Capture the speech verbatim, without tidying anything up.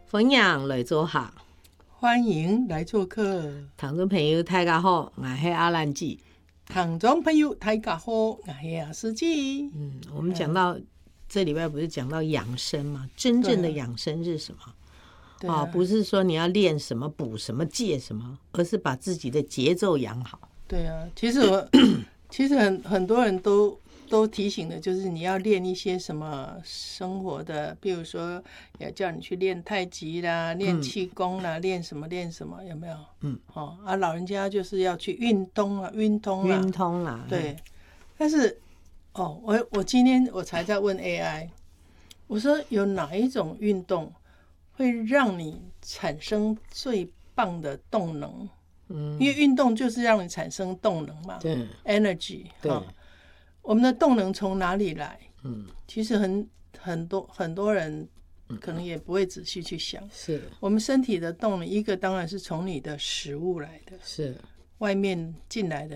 分享来做客， 欢迎来做客。 听众朋友大家好，我是阿兰姐。 听众朋友大家好，我是阿司机。 嗯，我们讲到、嗯、这礼拜不是讲到养生吗？真正的养生是什么？啊、哦，不是说你要练什么、补什么、戒什么，而是把自己的节奏养好。 对啊，其实我其实很很多人都都提醒的，就是你要练一些什么生活的，比如说也叫你去练太极啦、练气功啦、练、嗯、什么练什么，有没有？嗯，哦啊，老人家就是要去运动啊，运通啦， 运通啦， 对。嗯、但是哦，我我今天我才在问 A I， 我说有哪一种运动会让你产生最棒的动能？嗯，因为运动就是让你产生动能嘛，对 ，energy， 对、哦，我们的动能从哪里来？嗯，其实很很多很多人可能也不会仔细去想，是我们身体的动能，一个当然是从你的食物来的，是外面进来的